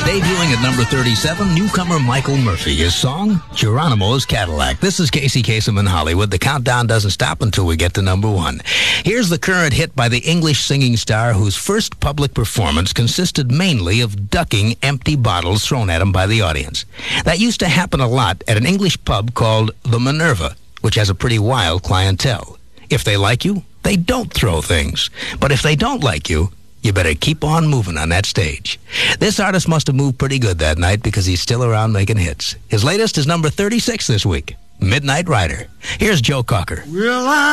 Debuting at number 37, newcomer Michael Murphy. His song, Geronimo's Cadillac. This is Casey Kasem in Hollywood. The countdown doesn't stop until we get to number 1. Here's the current hit by the English singing star whose first public performance consisted mainly of ducking empty bottles thrown at him by the audience. That used to happen a lot at an English pub called the Minerva, which has a pretty wild clientele. If they like you, they don't throw things. But if they don't like you, you better keep on moving on that stage. This artist must have moved pretty good that night because he's still around making hits. His latest is number 36 this week, Midnight Rider. Here's Joe Cocker.